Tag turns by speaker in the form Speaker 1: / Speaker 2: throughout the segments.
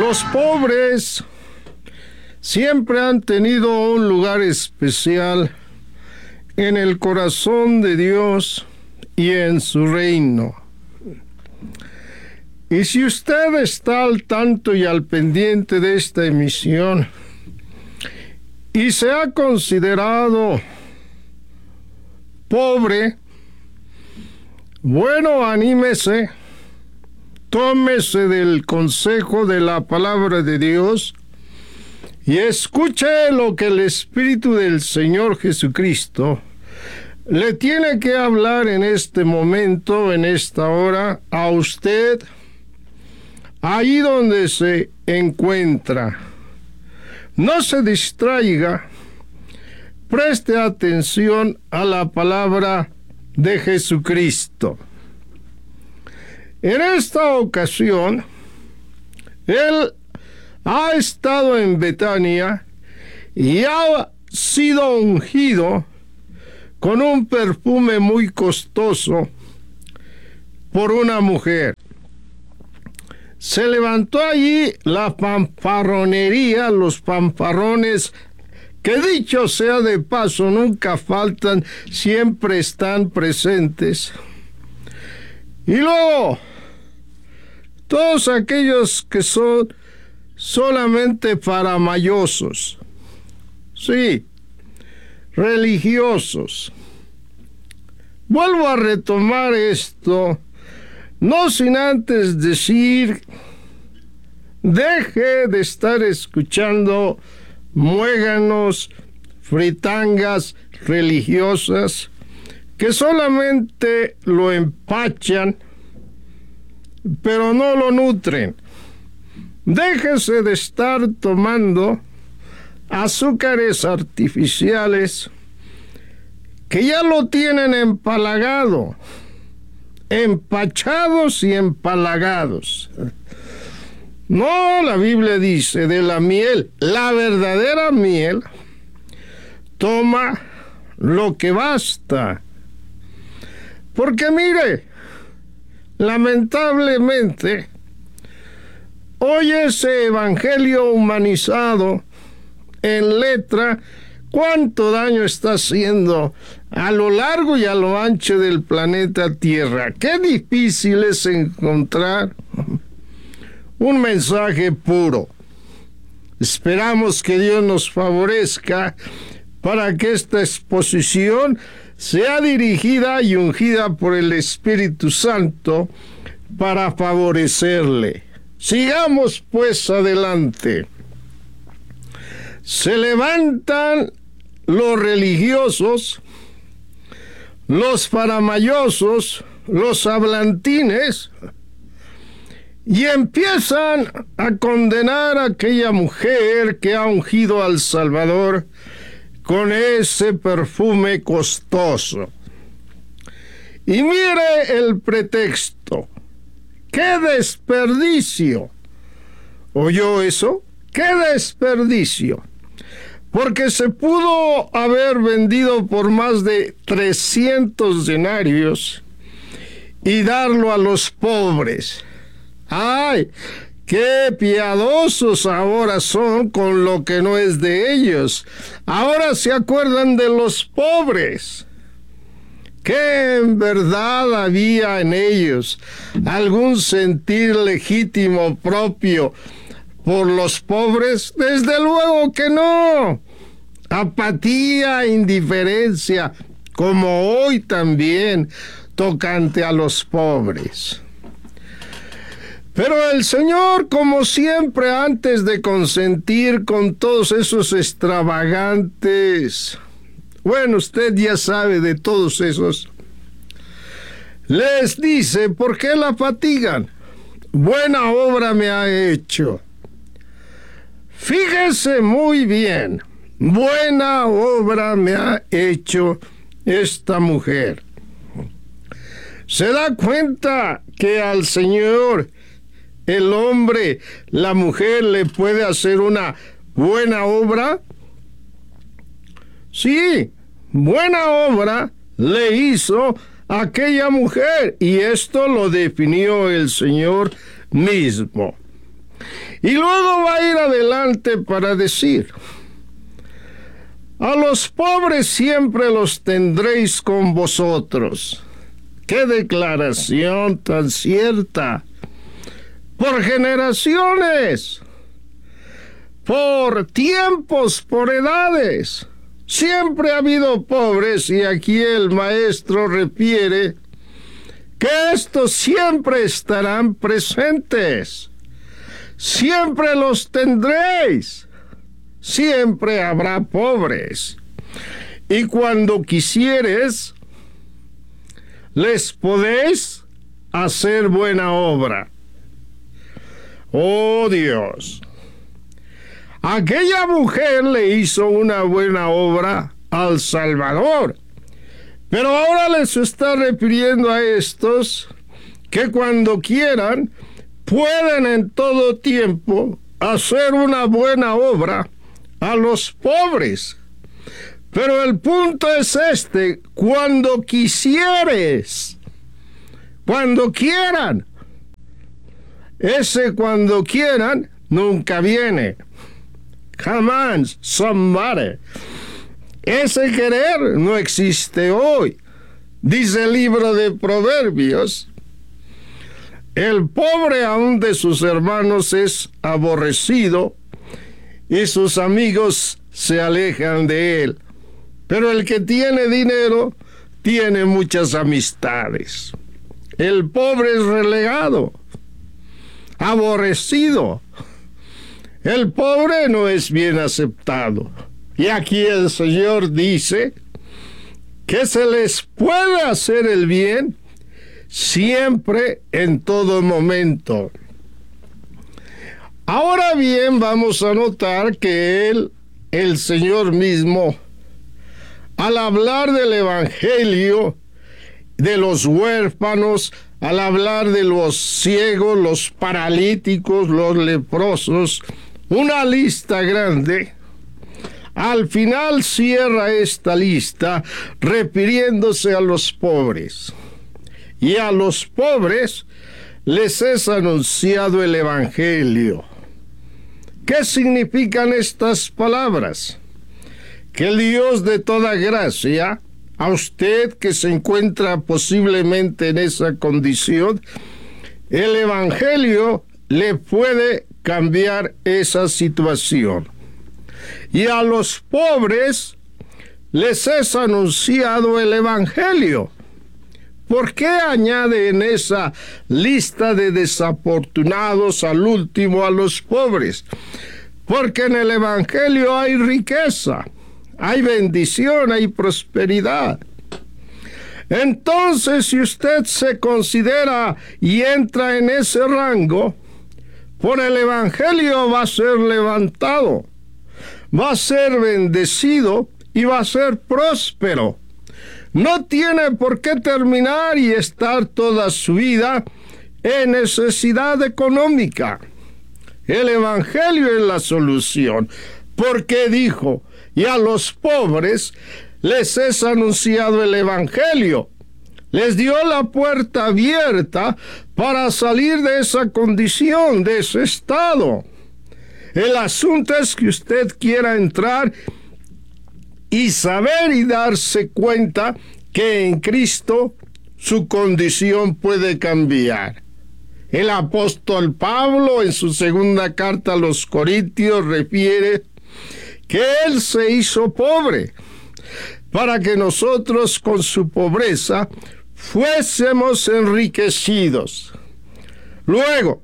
Speaker 1: Los pobres siempre han tenido un lugar especial en el corazón de Dios y en su reino. Y si usted está al tanto y al pendiente de esta emisión y se ha considerado pobre, bueno, anímese, tómese del consejo de la palabra de Dios y escuche lo que el Espíritu del Señor Jesucristo le tiene que hablar en este momento, en esta hora, a usted, ahí donde se encuentra. No se distraiga, preste atención a la palabra de Jesucristo. En esta ocasión, Él ha estado en Betania y ha sido ungido con un perfume muy costoso por una mujer. Se levantó allí la fanfarronería, los fanfarrones, que dicho sea de paso, nunca faltan, siempre están presentes. Y luego, todos aquellos que son solamente faramayosos, sí, religiosos. Vuelvo a retomar esto, no sin antes decir, deje de estar escuchando muéganos, fritangas religiosas que solamente lo empachan, pero no lo nutren. Déjese de estar tomando azúcares artificiales que ya lo tienen empalagado, empachados y empalagados. No, la Biblia dice, de la miel, la verdadera miel, toma lo que basta. Porque mire, lamentablemente, hoy ese evangelio humanizado en letra, cuánto daño está haciendo a lo largo y a lo ancho del planeta Tierra. Qué difícil es encontrar un mensaje puro. Esperamos que Dios nos favorezca para que esta exposición sea dirigida y ungida por el Espíritu Santo para favorecerle. Sigamos pues adelante. Se levantan los religiosos, los faramayosos, los hablantines, y empiezan a condenar a aquella mujer que ha ungido al Salvador con ese perfume costoso. Y mire el pretexto. ¡Qué desperdicio! ¿Oyó eso? ¡Qué desperdicio! Porque se pudo haber vendido por más de 300 denarios y darlo a los pobres. ¡Ay! ¡Qué piadosos ahora son con lo que no es de ellos! Ahora se acuerdan de los pobres. ¿Qué en verdad había en ellos? ¿Algún sentir legítimo propio por los pobres? Desde luego que no. Apatía, indiferencia, como hoy también, tocante a los pobres. Pero el Señor, como siempre, antes de consentir con todos esos extravagantes, bueno, usted ya sabe de todos esos, les dice, ¿por qué la fatigan? Buena obra me ha hecho. Fíjese muy bien, buena obra me ha hecho esta mujer. ¿Se da cuenta que al Señor, el hombre, la mujer le puede hacer una buena obra? Sí, buena obra le hizo aquella mujer, y esto lo definió el Señor mismo. Y luego va a ir adelante para decir: a los pobres siempre los tendréis con vosotros. ¡Qué declaración tan cierta! Por generaciones, por tiempos, por edades, siempre ha habido pobres, y aquí el maestro refiere que estos siempre estarán presentes. Siempre los tendréis. Siempre habrá pobres. Y cuando quisieres, les podéis hacer buena obra. Oh Dios. Aquella mujer le hizo una buena obra al Salvador. Pero ahora les está refiriendo a estos que cuando quieran pueden en todo tiempo hacer una buena obra a los pobres. Pero el punto es este: cuando quisieres, cuando quieran. Ese cuando quieran nunca viene. Jamás, somebody. Ese querer no existe hoy. Dice el libro de Proverbios: el pobre aun de sus hermanos es aborrecido, y sus amigos se alejan de él. Pero el que tiene dinero tiene muchas amistades. El pobre es relegado, aborrecido. El pobre no es bien aceptado. Y aquí el Señor dice que se les puede hacer el bien siempre, en todo momento. Ahora bien, vamos a notar que el Señor mismo, al hablar del Evangelio, de los huérfanos, al hablar de los ciegos, los paralíticos, los leprosos, una lista grande, al final cierra esta lista refiriéndose a los pobres. Y a los pobres les es anunciado el Evangelio. ¿Qué significan estas palabras? Que el Dios de toda gracia, a usted que se encuentra posiblemente en esa condición, el Evangelio le puede cambiar esa situación. Y a los pobres les es anunciado el Evangelio. ¿Por qué añade en esa lista de desafortunados al último a los pobres? Porque en el Evangelio hay riqueza, hay bendición, hay prosperidad. Entonces, si usted se considera y entra en ese rango, por el Evangelio va a ser levantado, va a ser bendecido y va a ser próspero. No tiene por qué terminar y estar toda su vida en necesidad económica. El Evangelio es la solución, porque dijo: y a los pobres les es anunciado el Evangelio. Les dio la puerta abierta para salir de esa condición, de ese estado. El asunto es que usted quiera entrar y saber y darse cuenta que en Cristo su condición puede cambiar. El apóstol Pablo, en su segunda carta a los Corintios, refiere que él se hizo pobre para que nosotros con su pobreza fuésemos enriquecidos. Luego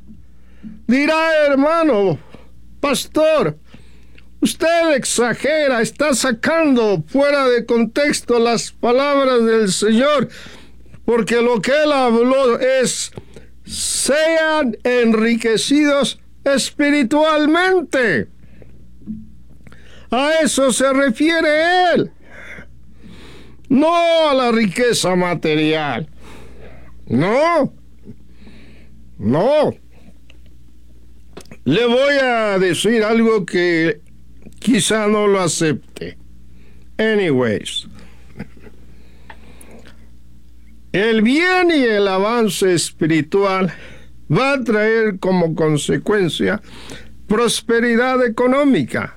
Speaker 1: dirá: hermano, pastor, usted exagera, está sacando fuera de contexto las palabras del Señor, porque lo que él habló es: sean enriquecidos espiritualmente. A eso se refiere él, no a la riqueza material. No. Le voy a decir algo que quizá no lo acepte. Anyways, el bien y el avance espiritual va a traer como consecuencia prosperidad económica.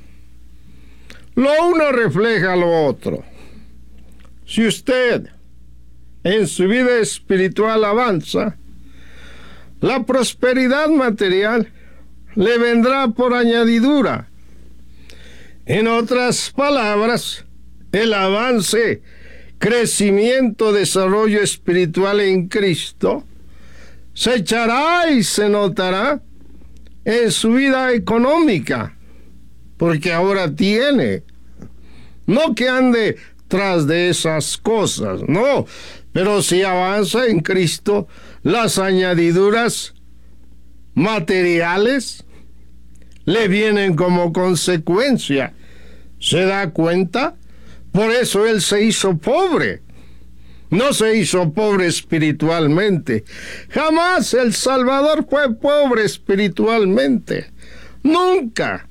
Speaker 1: Lo uno refleja lo otro. Si usted en su vida espiritual avanza, la prosperidad material le vendrá por añadidura. En otras palabras, el avance, crecimiento, desarrollo espiritual en Cristo se echará y se notará en su vida económica, porque ahora tiene. No que ande tras de esas cosas, no, pero si avanza en Cristo, las añadiduras materiales le vienen como consecuencia. ¿Se da cuenta? Por eso él se hizo pobre. No se hizo pobre espiritualmente. Jamás el Salvador fue pobre espiritualmente. Nunca.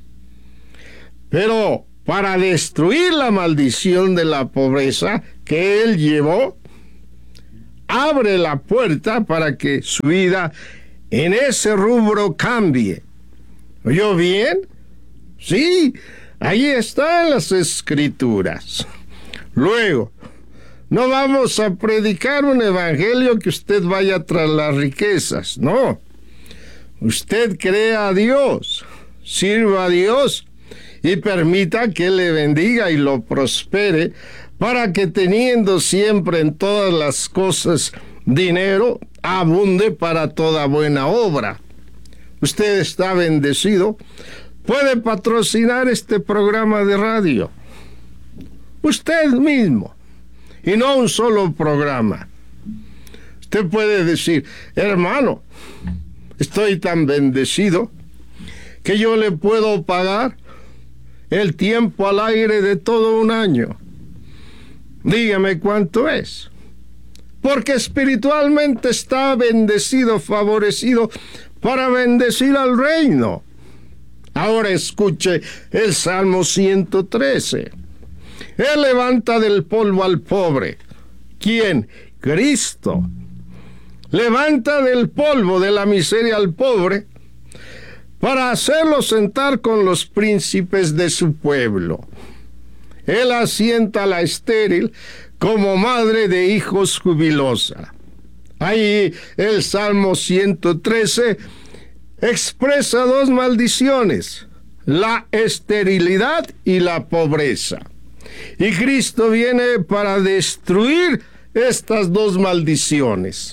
Speaker 1: Pero para destruir la maldición de la pobreza que él llevó, abre la puerta para que su vida en ese rubro cambie. ¿Oyó bien? Sí, ahí están las Escrituras. Luego, no vamos a predicar un evangelio que usted vaya tras las riquezas, no. Usted crea a Dios, sirva a Dios y permita que Él le bendiga y lo prospere, para que teniendo siempre en todas las cosas dinero, abunde para toda buena obra. Usted está bendecido, puede patrocinar este programa de radio. Usted mismo, y no un solo programa. Usted puede decir, hermano, estoy tan bendecido que yo le puedo pagar el tiempo al aire de todo un año. Dígame cuánto es. Porque espiritualmente está bendecido, favorecido para bendecir al reino. Ahora escuche el Salmo 113. Él levanta del polvo al pobre. ¿Quién? Cristo. Levanta del polvo de la miseria al pobre para hacerlo sentar con los príncipes de su pueblo. Él asienta a la estéril como madre de hijos jubilosa. Ahí el Salmo 113 expresa dos maldiciones: la esterilidad y la pobreza. Y Cristo viene para destruir estas dos maldiciones.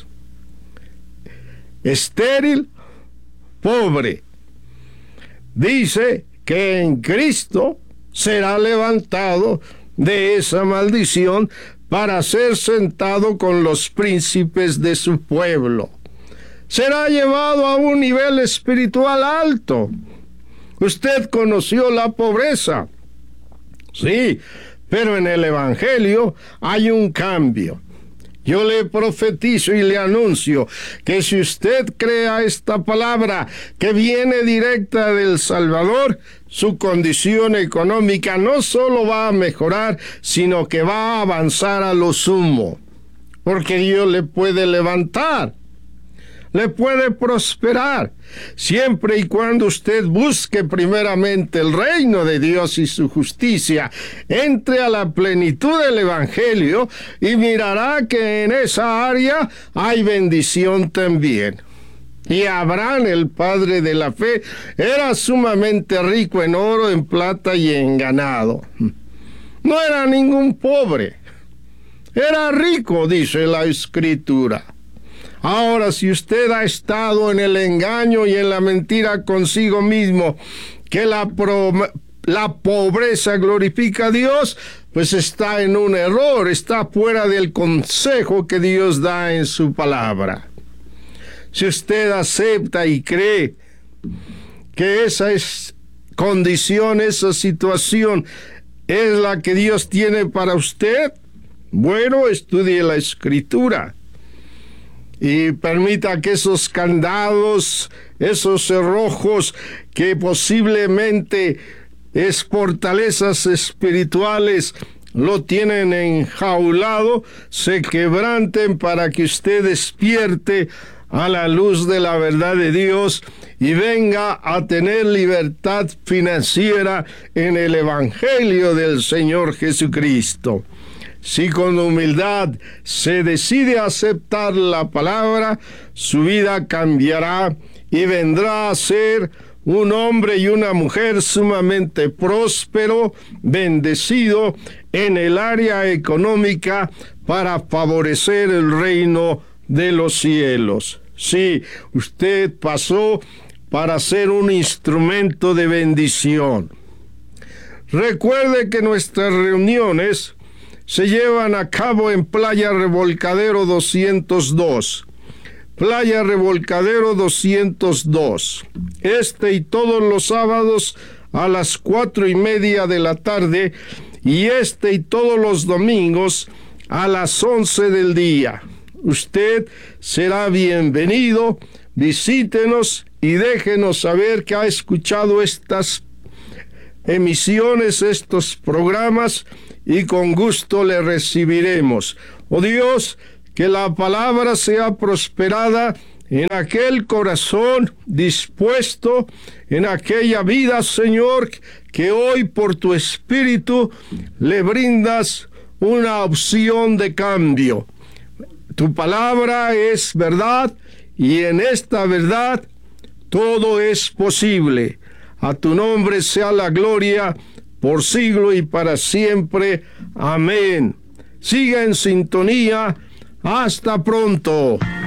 Speaker 1: Estéril, pobre. Dice que en Cristo será levantado de esa maldición para ser sentado con los príncipes de su pueblo. Será llevado a un nivel espiritual alto. Usted conoció la pobreza. Sí, pero en el Evangelio hay un cambio. Yo le profetizo y le anuncio que si usted crea esta palabra que viene directa del Salvador, su condición económica no solo va a mejorar, sino que va a avanzar a lo sumo. Porque Dios le puede levantar, le puede prosperar, siempre y cuando usted busque primeramente el reino de Dios y su justicia, entre a la plenitud del Evangelio y mirará que en esa área hay bendición también. Y Abraham, el padre de la fe, era sumamente rico en oro, en plata y en ganado. No era ningún pobre, era rico, dice la Escritura. Ahora, si usted ha estado en el engaño y en la mentira consigo mismo, que la pobreza glorifica a Dios, pues está en un error, está fuera del consejo que Dios da en su palabra. Si usted acepta y cree que esa condición, esa situación es la que Dios tiene para usted, bueno, estudie la Escritura. Y permita que esos candados, esos cerrojos que posiblemente es fortalezas espirituales lo tienen enjaulado, se quebranten para que usted despierte a la luz de la verdad de Dios y venga a tener libertad financiera en el Evangelio del Señor Jesucristo. Si con humildad se decide a aceptar la palabra, su vida cambiará y vendrá a ser un hombre y una mujer sumamente próspero, bendecido en el área económica para favorecer el reino de los cielos. Sí, usted pasó para ser un instrumento de bendición. Recuerde que nuestras reuniones se llevan a cabo en Playa Revolcadero 202. Playa Revolcadero 202. Y todos los sábados a las 4:30 de la tarde y y todos los domingos a las 11 del día. Usted será bienvenido, visítenos y déjenos saber que ha escuchado estas emisiones, estos programas, y con gusto le recibiremos. Oh Dios, que la palabra sea prosperada en aquel corazón dispuesto, en aquella vida, Señor, que hoy por tu Espíritu le brindas una opción de cambio. Tu palabra es verdad y en esta verdad todo es posible. A tu nombre sea la gloria por siglo y para siempre. Amén. Siga en sintonía. Hasta pronto.